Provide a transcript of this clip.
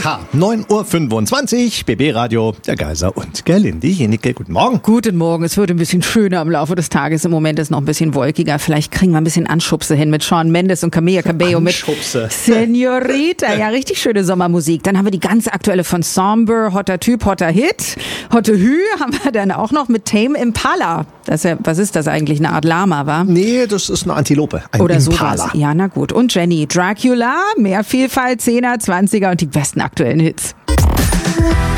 Aha, 9.25 Uhr, BB Radio, der Geiser und Gerlinde Jenicke. Guten Morgen. Guten Morgen. Es wird ein bisschen schöner im Laufe des Tages. Im Moment ist noch ein bisschen wolkiger. Vielleicht kriegen wir ein bisschen Anschubse hin mit Shawn Mendes und Camila Cabello mit Señorita. Ja, richtig schöne Sommermusik. Dann haben wir die ganz aktuelle von Somber, hotter Typ, hotter Hit. Hotte Hü haben wir dann auch noch mit Tame Impala. Das ist ja, was ist das eigentlich? Eine Art Lama, wa? Nee, das ist eine Antilope. Ein Oder Impala. sowas. Ja, na gut. Und Jenny, Dracula, mehr Vielfalt, 10er, 20er und die besten aktuellen Hits.